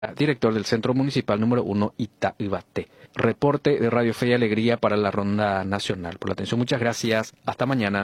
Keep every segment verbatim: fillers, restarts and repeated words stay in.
director del Centro Municipal número uno Itaibate. Reporte de Radio Fe y Alegría para la Ronda Nacional. Por la atención, muchas gracias. Hasta mañana.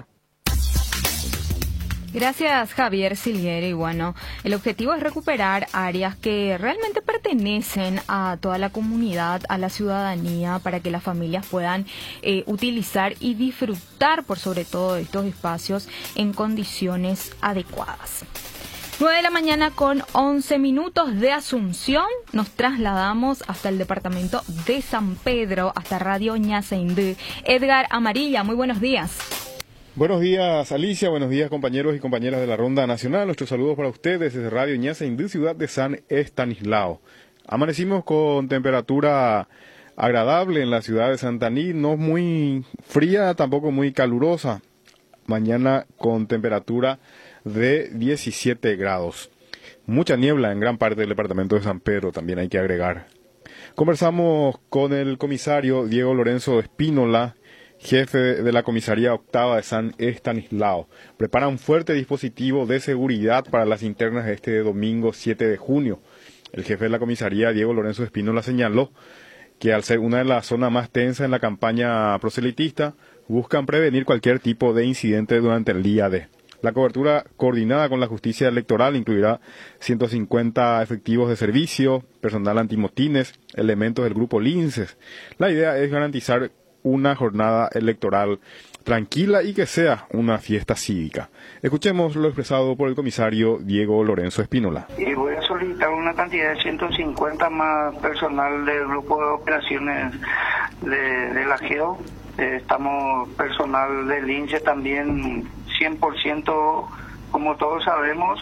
Gracias, Javier Silguero. Y bueno, el objetivo es recuperar áreas que realmente pertenecen a toda la comunidad, a la ciudadanía, para que las familias puedan eh, utilizar y disfrutar, por sobre todo, de estos espacios en condiciones adecuadas. nueve de la mañana con once minutos de Asunción. Nos trasladamos hasta el departamento de San Pedro, hasta Radio Ñaseindú. Edgar Amarilla, muy buenos días. Buenos días, Alicia. Buenos días, compañeros y compañeras de la Ronda Nacional. Nuestros saludos para ustedes desde Radio Ñaseindú, ciudad de San Estanislao. Amanecimos con temperatura agradable en la ciudad de Santaní, no muy fría, tampoco muy calurosa. Mañana con temperatura de diecisiete grados. Mucha niebla en gran parte del departamento de San Pedro, también hay que agregar. Conversamos con el comisario Diego Lorenzo Espínola, jefe de la comisaría octava de San Estanislao. Prepara un fuerte dispositivo de seguridad para las internas de este domingo siete de junio. El jefe de la comisaría, Diego Lorenzo Espínola, señaló que al ser una de las zonas más tensas en la campaña proselitista, buscan prevenir cualquier tipo de incidente durante el día D. La cobertura coordinada con la justicia electoral incluirá ciento cincuenta efectivos de servicio, personal antimotines, elementos del grupo Linces. La idea es garantizar una jornada electoral tranquila y que sea una fiesta cívica. Escuchemos lo expresado por el comisario Diego Lorenzo Espínola. Y voy a solicitar una cantidad de ciento cincuenta más personal del grupo de operaciones de, de la GEO. Eh, estamos personal del Lince también cien por ciento, como todos sabemos,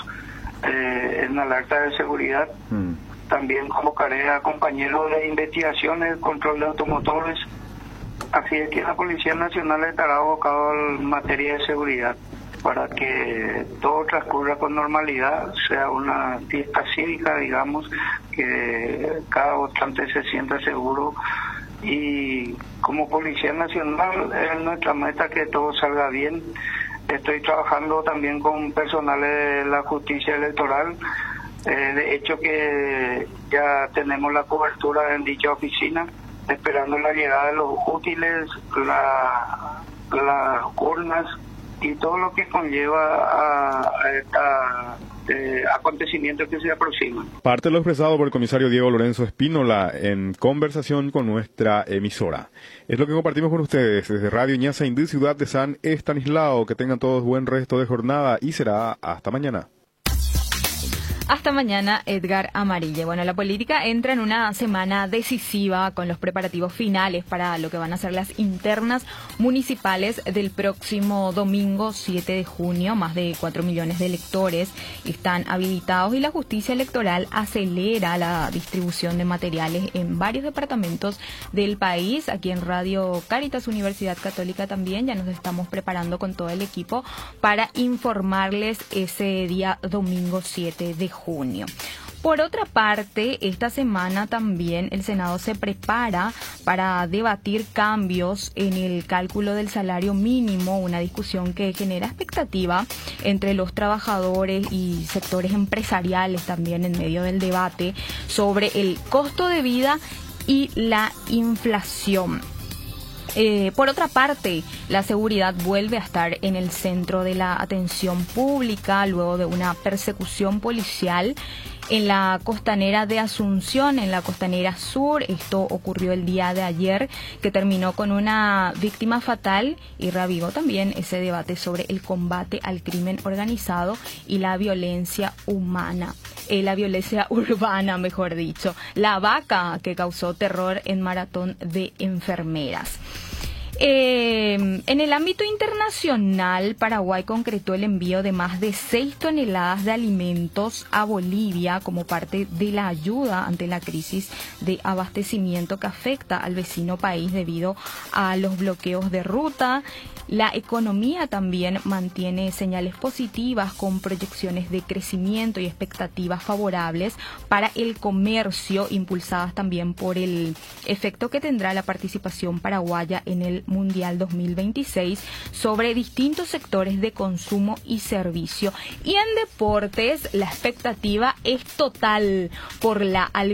eh, en alerta de seguridad. Mm. También convocaré a compañeros de investigaciones, control de automotores. Así es que la Policía Nacional estará abocado en materia de seguridad para que todo transcurra con normalidad, sea una fiesta cívica, digamos, que cada votante se sienta seguro. Y como Policía Nacional es nuestra meta que todo salga bien. Estoy trabajando también con personal de la justicia electoral. Eh, de hecho que ya tenemos la cobertura en dicha oficina, esperando la llegada de los útiles, la, las urnas y todo lo que conlleva a, a esta eh, acontecimiento que se aproxima. Parte de lo expresado por el comisario Diego Lorenzo Espínola en conversación con nuestra emisora. Es lo que compartimos con ustedes desde Radio Ñaseindú, ciudad de San Estanislao. Que tengan todos buen resto de jornada y será hasta mañana. Hasta mañana, Edgar Amarille. Bueno, la política entra en una semana decisiva con los preparativos finales para lo que van a ser las internas municipales del próximo domingo siete de junio. Más de cuatro millones de electores están habilitados y la justicia electoral acelera la distribución de materiales en varios departamentos del país. Aquí en Radio Cáritas Universidad Católica también ya nos estamos preparando con todo el equipo para informarles ese día domingo siete de junio. Por otra parte, esta semana también el Senado se prepara para debatir cambios en el cálculo del salario mínimo, una discusión que genera expectativa entre los trabajadores y sectores empresariales también en medio del debate sobre el costo de vida y la inflación. Eh, por otra parte, la seguridad vuelve a estar en el centro de la atención pública luego de una persecución policial en la costanera de Asunción, en la costanera sur. Esto ocurrió el día de ayer, que terminó con una víctima fatal y reavivó también ese debate sobre el combate al crimen organizado y la violencia humana. Eh, la violencia urbana, mejor dicho. La vaca que causó terror en maratón de enfermeras. Eh, en el ámbito internacional, Paraguay concretó el envío de más de seis toneladas de alimentos a Bolivia como parte de la ayuda ante la crisis de abastecimiento que afecta al vecino país debido a los bloqueos de ruta. La economía también mantiene señales positivas con proyecciones de crecimiento y expectativas favorables para el comercio, impulsadas también por el efecto que tendrá la participación paraguaya en el Mundial dos mil veintiséis sobre distintos sectores de consumo y servicio. Y en deportes, la expectativa es total por la